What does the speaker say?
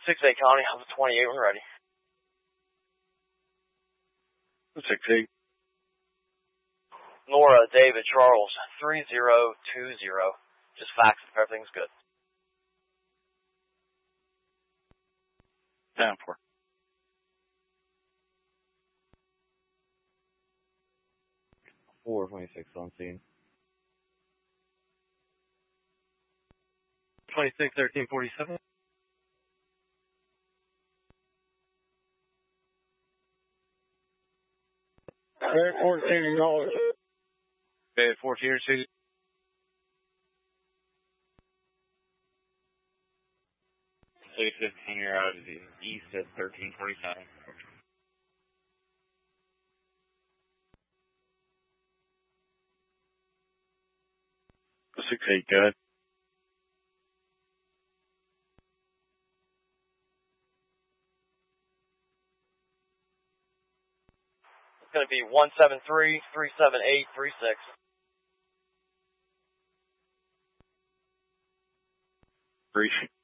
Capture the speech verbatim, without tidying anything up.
six eight Connie, I was twenty-eight when ready. six eight. Nora, David, Charles, three zero two zero. Just fax if everything's good. Down four. four twenty-six on scene. twenty-six thirteen forty-seven. fourteen dollars. Okay, fourteen or two. Six fifteen, you're out of the east at thirteen forty-seven. six eight, good. It's going to be one seven three three seven eight three six. Appreciate